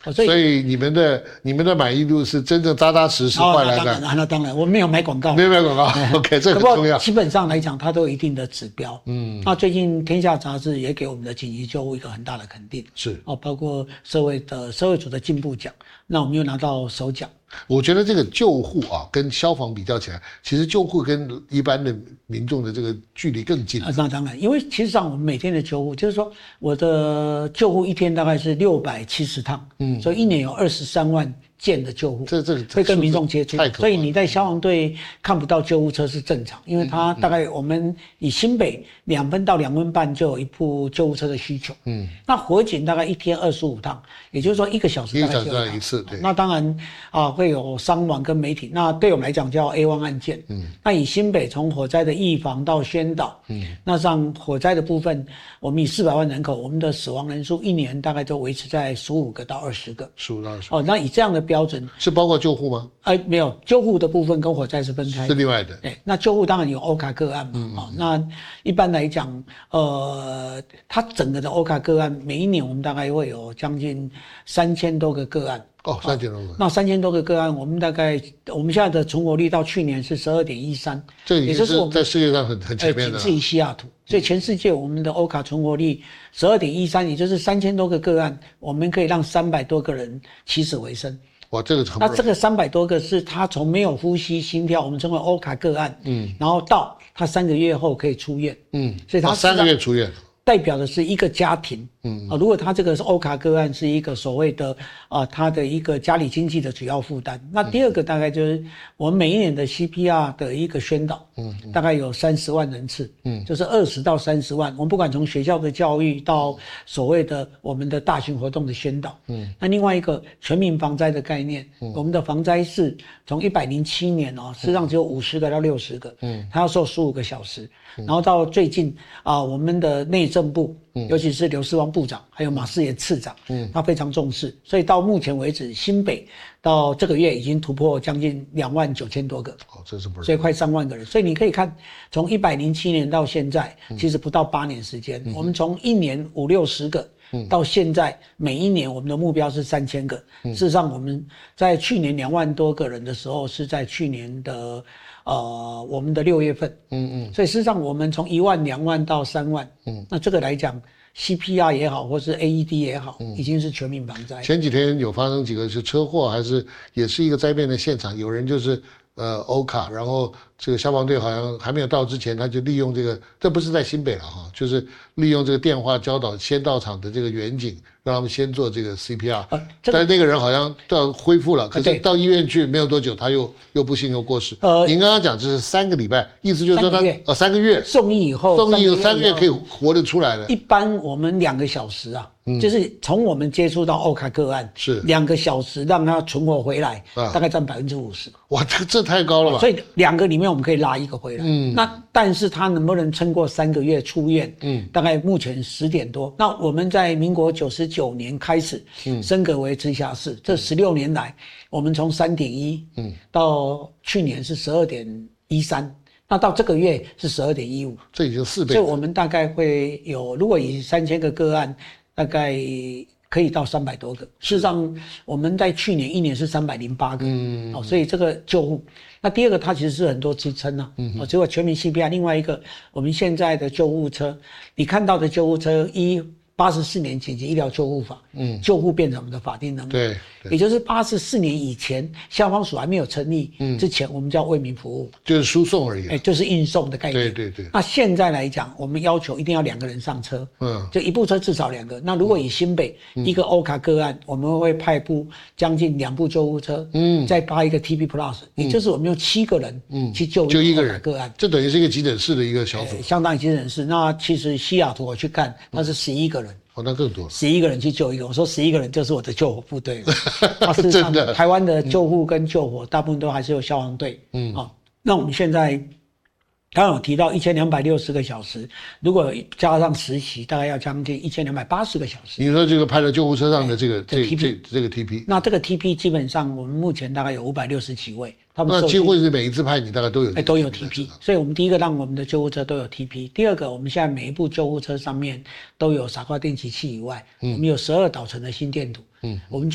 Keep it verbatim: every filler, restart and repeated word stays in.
所以所以你们的你们的满意度是真正扎扎实实换来的。 哦、那当然，那当然，我没有买广告， 没有买广告。OK， 这很重要。 基本上来讲，它都有一定的指标。嗯，那最近《天下》杂志也给我们的紧急救护一个很大的肯定。 是哦， 包括社会的社会组的进步奖，那我们又拿到首奖。 我觉得这个救护啊，跟消防比较起来，其实救护跟一般的民众的这个距离更近。 啊，那当然，因为其实上我们每天的救护，就是说我的救护一天大概是六百七十趟，嗯，所以一年有二十三万件的救护， 这这会跟民众接触，所以你在消防队看不到救护车是正常，因为它大概我们以新北两分到两分半就有一部救护车的需求，嗯，那火警大概一天二十五趟，也就是说一个小时大概就有一次，对， 那当然啊会有伤亡跟媒体，那对我们来讲叫 A 一 案件，嗯，那以新北从火灾的预防到宣导，嗯，那像火灾的部分，我们以四百万人口，我们的死亡人数一年大概都维持在十五个到二十个， 十五到二十， 哦，那以这样的标准是包括救护吗？ 哎，没有，救护的部分跟火灾是分开的， 是另外的。 哎，那救护当然有欧卡个案嘛，嗯嗯哦，那一般来讲，呃，它整个的欧卡个案，每一年我们大概会有将近三千多个个案。 哦，三千多个。 那三千多个个案，我们大概我们现在的存活率到去年是十二点一三， 这也就是在世界上很很前面的， 仅次于西雅图。所以全世界我们的欧卡存活率十二点一三，也就是三千多个个案，我们可以让三百多个人起死回生。 哇，这个很不容易。 那这个三百多个是他从没有呼吸、心跳，我们称为欧卡个案，嗯，然后到他三个月后可以出院，嗯，所以他三个月出院， 代表的是一个家庭，嗯啊，如果他这个是欧卡个案，是一个所谓的啊，他的一个家里经济的主要负担。那第二个大概就是我们每一年的 C P R 的一个宣导，嗯，大概有三十万人次，嗯，就是二十到三十万。我们不管从学校的教育到所谓的我们的大型活动的宣导，嗯，那另外一个全民防灾的概念，嗯，我们的防灾室从一百零七年哦，事实上只有五十个到六十个，嗯，他要受十五个小时，然后到最近啊，我们的内政部。尤其是刘世光部长，还有马世炎次长，嗯，他非常重视，所以到目前为止，新北到这个月已经突破将近两万九千多个， 哦，这是不是？ 所以快三万个人。所以你可以看，从一百零七年到现在，其实不到八年时间，嗯，我们从一年五六十个，嗯，到现在每一年我们的目标是三千个。嗯，事实上，我们在去年两万多个人的时候，是在去年的。呃，我们的六月份，嗯嗯，所以事实上我们从一万、两万到三万，嗯，那这个来讲 ，C P R 也好，或是 A E D 也好，嗯，已经是全民防灾。 前几天有发生几个是车祸，还是也是一个灾变的现场，有人就是呃欧卡，然后这个消防队好像还没有到之前，他就利用这个，这不是在新北了哈，就是利用这个电话教导先到场的这个员警，让他们先做这个 C P R，呃这个，但是那个人好像到恢复了，可是到医院去没有多久，他又又不幸又过世。呃，您刚刚讲这是三个礼拜，意思就是说他呃三个月送医以后， 送医以后三个月可以活得出来了。 一般我们两个小时啊，嗯，就是从我们接触到欧卡个案是两个小时让他存活回来，啊，大概占百分之五十。 哇，这这太高了吧？ 所以两个里面我们可以拉一个回来。嗯，那但是他能不能撑过三个月出院？嗯，大概目前十点多。那我们在民国九十九年开始，嗯，升格为直辖市，这十六年来，我们从三点一，嗯，到去年是十二点一三。那到这个月是十二点一五， 这已经四倍。 所以我们大概会有，如果以三千个个案，大概可以到三百多个。事实上，我们在去年一年是三百零八个，嗯，哦，所以这个救护。那第二个，它其实是很多支撑啊，嗯，哦，只有全民 C P R。另外一个，我们现在的救护车，你看到的救护车一。八十四年紧急医疗救护法，嗯，救护变成我们的法定能力， 对， 也就是八十四年以前，消防署还没有成立，嗯，之前我们叫为民服务， 就是输送而已， 哎，就是运送的概念， 对对对。 那现在来讲，我们要求一定要两个人上车，嗯，就一部车至少两个。那如果以新北、嗯、一个欧卡个案，我们会派部将近两部救护车，嗯，再搭一个 T P Plus，嗯，也就是我们用七个人，嗯，去救就一个人个案， 这等于是一个急诊室的一个小组， 哎，相当于急诊室。那其实西雅图我去看，它是十一个人。 哦，那更多， 十一个人去救一个。我说十一个人就是我的救火部队了。真的，台湾的救护跟救火，大部分都还是有消防队。嗯，好，那我们现在刚刚有提到一千两百六十个小时，如果加上实习，大概要将近一千两百八十个小时。 你说这个派到救护车上的这个这这这个 T P， 那这个 T P 基本上我们目前大概有五百六十几位。 那几乎是每一次派你大概都有， 哎，都有 T P， 所以我们第一个让我们的救护车都有 T P， 第二个我们现在每一部救护车上面都有傻瓜电击器以外，嗯，我们有十二导程的心电图，嗯，我们就